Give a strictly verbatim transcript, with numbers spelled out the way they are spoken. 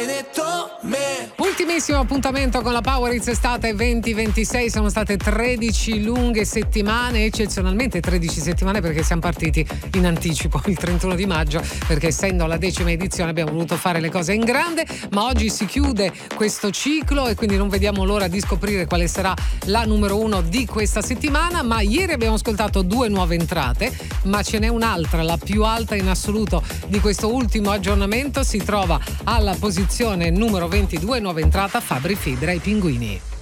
maledetto me. Ultimissimo appuntamento con la Power Hits estate venti ventisei, sono state tredici lunghe settimane, eccezionalmente tredici settimane perché siamo partiti in anticipo il trentuno di maggio, perché essendo la decima edizione abbiamo voluto fare le cose in grande, ma oggi si chiude questo ciclo e quindi non vediamo l'ora di scoprire quale sarà la numero uno di questa settimana. Ma ieri abbiamo ascoltato due nuove entrate, ma ce n'è un'altra, la più alta in assoluto di questo ultimo aggiornamento, si trova alla posizione numero ventidue, nuova entrata Fabri Fibra, i Pinguini.